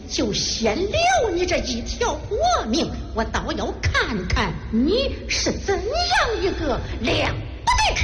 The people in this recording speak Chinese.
就先留你这一条活命，我倒要看看你是怎样一个了不得